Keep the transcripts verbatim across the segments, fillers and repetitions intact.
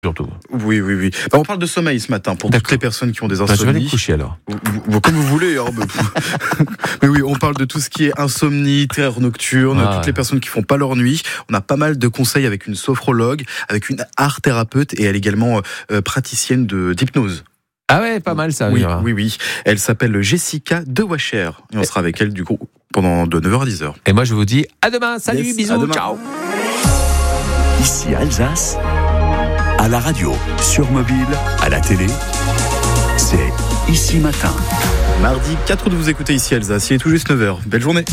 surtout. Oui, oui, oui. Bah, on parle de sommeil ce matin pour D'accord. toutes les personnes qui ont des insomnies. Bah, je vais aller me coucher alors. Vous, vous, comme vous voulez. Hein, mais, mais oui, on parle de tout ce qui est insomnie, terreur nocturne, ah, toutes les personnes qui font pas leur nuit. On a pas mal de conseils avec une sophrologue, avec une art thérapeute et elle est également euh, praticienne de, d'hypnose. Ah ouais, pas mal ça. Oui, oui, oui. Elle s'appelle Jessica Dewacher et on sera avec elle du coup pendant de neuf heures à dix heures. Et moi je vous dis à demain. Salut, yes, bisous, demain. Ciao. Ici Alsace, à la radio, sur mobile, à la télé, c'est Ici Matin. Mardi quatre août, vous écoutez Ici Alsace, il est tout juste neuf heures. Belle journée.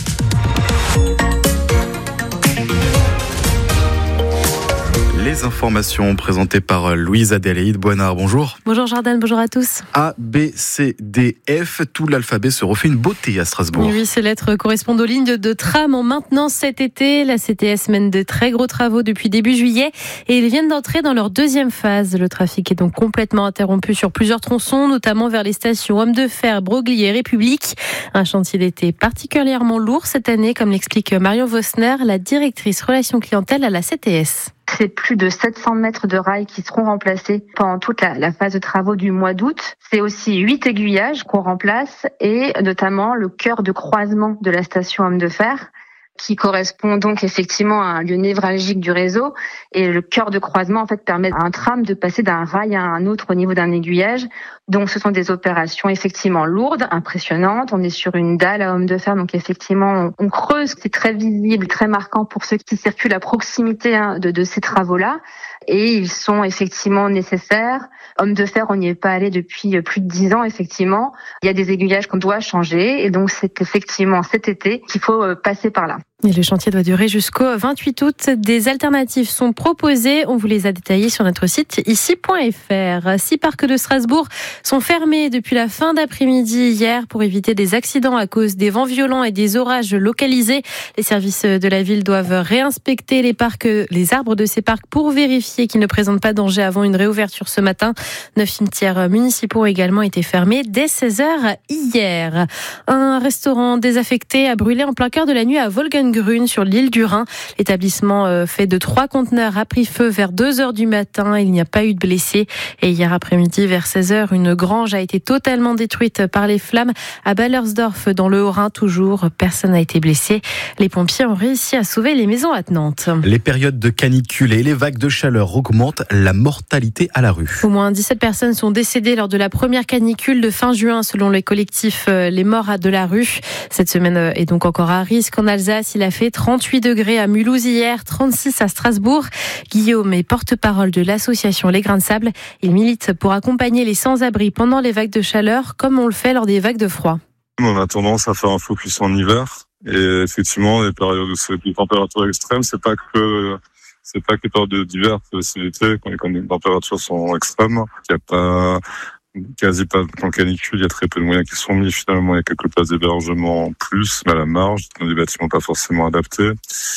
Les informations présentées par Louise Adélaïde Boinard. Bonjour. Bonjour Jordan, bonjour à tous. A, B, C, D, F, tout l'alphabet se refait une beauté à Strasbourg. Oui, ces lettres correspondent aux lignes de tram en maintenance cet été. La C T S mène de très gros travaux depuis début juillet et ils viennent d'entrer dans leur deuxième phase. Le trafic est donc complètement interrompu sur plusieurs tronçons, notamment vers les stations Hommes de Fer, Broglie et République. Un chantier d'été particulièrement lourd cette année, comme l'explique Marion Vosner, la directrice relations clientèle à la C T S. C'est plus de sept cents mètres de rails qui seront remplacés pendant toute la, la phase de travaux du mois d'août. C'est aussi huit aiguillages qu'on remplace et notamment le cœur de croisement de la station Homme de Fer, qui correspond donc effectivement à un lieu névralgique du réseau. Et le cœur de croisement, en fait, permet à un tram de passer d'un rail à un autre au niveau d'un aiguillage. Donc, ce sont des opérations effectivement lourdes, impressionnantes. On est sur une dalle à Homme de Fer, donc effectivement, on creuse. C'est très visible, très marquant pour ceux qui circulent à proximité hein, de, de ces travaux-là. Et ils sont effectivement nécessaires. Homme de Fer, on n'y est pas allé depuis plus de dix ans, effectivement. Il y a des aiguillages qu'on doit changer. Et donc, c'est effectivement cet été qu'il faut passer par là. Et le chantier doit durer jusqu'au vingt-huit août. Des alternatives sont proposées. On vous les a détaillées sur notre site ici point f r. Six parcs de Strasbourg sont fermés depuis la fin d'après-midi hier pour éviter des accidents à cause des vents violents et des orages localisés. Les services de la ville doivent réinspecter les parcs, les arbres de ces parcs pour vérifier qu'ils ne présentent pas danger avant une réouverture ce matin. Neuf cimetières municipaux ont également été fermés dès seize heures hier. Un restaurant désaffecté a brûlé en plein cœur de la nuit à Wolgen Grune sur l'île du Rhin. L'établissement fait de trois conteneurs a pris feu vers deux heures du matin. Il n'y a pas eu de blessés. Et hier après-midi, vers seize heures, une grange a été totalement détruite par les flammes à Ballersdorf dans le Haut-Rhin. Toujours, personne n'a été blessé. Les pompiers ont réussi à sauver les maisons attenantes. Les périodes de canicule et les vagues de chaleur augmentent la mortalité à la rue. Au moins dix-sept personnes sont décédées lors de la première canicule de fin juin selon les collectifs Les Morts de la rue. Cette semaine est donc encore à risque en Alsace. Il a fait trente-huit degrés à Mulhouse hier, trente-six à Strasbourg. Guillaume est porte-parole de l'association Les Grains de Sable. Il milite pour accompagner les sans-abri pendant les vagues de chaleur, comme on le fait lors des vagues de froid. On a tendance à faire un focus en hiver. Et effectivement, les périodes de températures extrêmes, c'est pas que c'est pas que les périodes d'hiver, c'est aussi l'été, quand les températures sont extrêmes. Il n'y a pas quasi pas de canicule, il y a très peu de moyens qui sont mis. Finalement, il y a quelques places d'hébergement en plus, mais à la marge, dans des bâtiments pas forcément adaptés.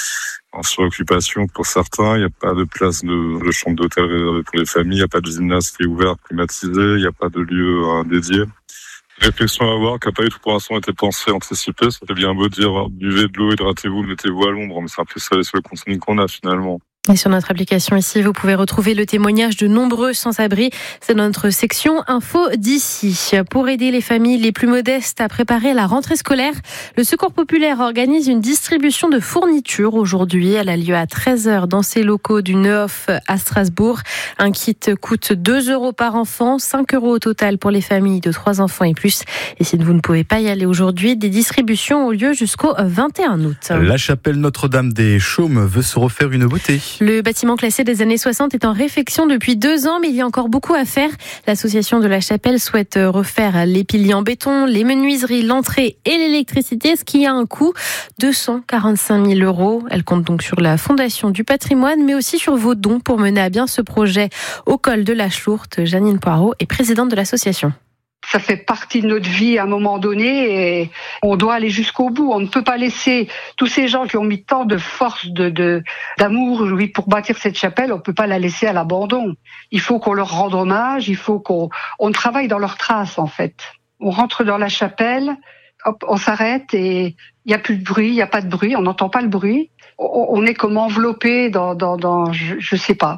En suroccupation pour certains, il n'y a pas de place de, de chambre d'hôtel réservée pour les familles, il n'y a pas de gymnase qui est ouvert, climatisé, il n'y a pas de lieu euh, dédié. Réflexion à avoir, qui n'a pas eu tout pour l'instant été pensée, anticipée. Ça fait bien beau dire, buvez de l'eau, hydratez-vous, mettez-vous à l'ombre, mais c'est un peu ça, c'est le contenu qu'on a finalement. Et sur notre application ici, vous pouvez retrouver le témoignage de nombreux sans-abri. C'est notre section info d'ici. Pour aider les familles les plus modestes à préparer la rentrée scolaire, le Secours populaire organise une distribution de fournitures aujourd'hui. Elle a lieu à treize heures dans ses locaux du Neuf à Strasbourg. Un kit coûte deux euros par enfant, cinq euros au total pour les familles de trois enfants et plus. Et si vous ne pouvez pas y aller aujourd'hui, des distributions ont lieu jusqu'au vingt et un août. La chapelle Notre-Dame des Chaumes veut se refaire une beauté. Le bâtiment classé des années soixante est en réfection depuis deux ans, mais il y a encore beaucoup à faire. L'association de la chapelle souhaite refaire les piliers en béton, les menuiseries, l'entrée et l'électricité, ce qui a un coût deux cent quarante-cinq mille euros. Elle compte donc sur la Fondation du patrimoine, mais aussi sur vos dons pour mener à bien ce projet. Au col de la Chourte, Janine Poirot est présidente de l'association. Ça fait partie de notre vie à un moment donné et on doit aller jusqu'au bout. On ne peut pas laisser tous ces gens qui ont mis tant de force, de, de, d'amour oui, pour bâtir cette chapelle, on ne peut pas la laisser à l'abandon. Il faut qu'on leur rende hommage, il faut qu'on on travaille dans leurs traces en fait. On rentre dans la chapelle, hop, on s'arrête et il n'y a plus de bruit, il n'y a pas de bruit, on n'entend pas le bruit. On, on est comme enveloppé dans, dans, dans je ne sais pas.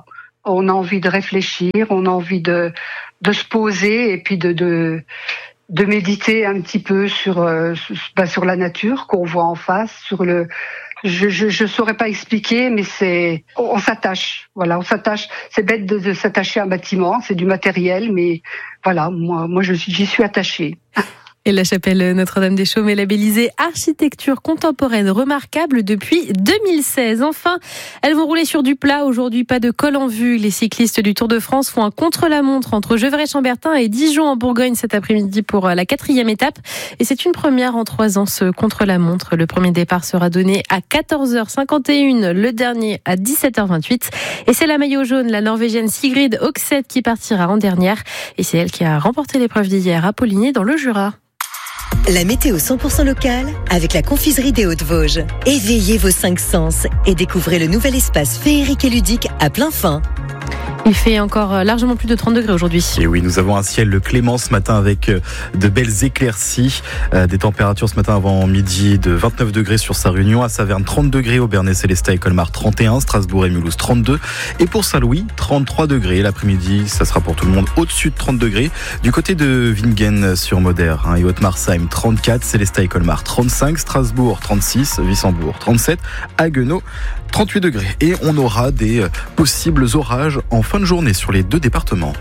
On a envie de réfléchir, on a envie de, de se poser et puis de, de, de méditer un petit peu sur, euh, bah, sur la nature qu'on voit en face, sur le, je, je, je saurais pas expliquer, mais c'est, on, on s'attache. Voilà, on s'attache. C'est bête de, de s'attacher à un bâtiment, c'est du matériel, mais voilà, moi, moi, je, j'y suis attachée. Et la chapelle Notre-Dame-des-Chaumes est labellisée architecture contemporaine remarquable depuis deux mille seize. Enfin, elles vont rouler sur du plat. Aujourd'hui, pas de col en vue. Les cyclistes du Tour de France font un contre-la-montre entre Gevrey-Chambertin et Dijon en Bourgogne cet après-midi pour la quatrième étape. Et c'est une première en trois ans, ce contre-la-montre. Le premier départ sera donné à quatorze heures cinquante et une, le dernier à dix-sept heures vingt-huit. Et c'est la maillot jaune, la Norvégienne Sigrid Høgseth, qui partira en dernière. Et c'est elle qui a remporté l'épreuve d'hier à Poligny dans le Jura. La météo cent pour cent locale avec la confiserie des Hauts-de-Vosges. Éveillez vos cinq sens et découvrez le nouvel espace féerique et ludique à plein fin. Il fait encore largement plus de trente degrés aujourd'hui. Et oui, nous avons un ciel clément ce matin avec de belles éclaircies. Euh, des températures ce matin avant midi de vingt-neuf degrés sur Sarre-Union, à Saverne trente degrés, Aubernais, Célestat et Colmar trente et un, Strasbourg et Mulhouse trente-deux. Et pour Saint-Louis, trente-trois degrés. L'après-midi, ça sera pour tout le monde au-dessus de trente degrés. Du côté de Wingen sur Moder hein, et Haute-Marsheim trente-quatre, Célestat et Colmar trente-cinq, Strasbourg trente-six, Wissembourg trente-sept, Haguenau trente-huit degrés. Et on aura des euh, possibles orages en fin de journée sur les deux départements.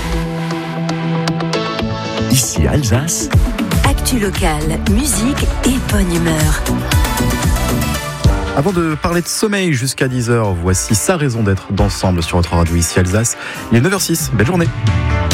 Ici Alsace. Actu locale, musique et bonne humeur. Avant de parler de sommeil jusqu'à dix heures, voici sa raison d'être d'ensemble sur votre radio ici Alsace. Il est neuf heures six, belle journée.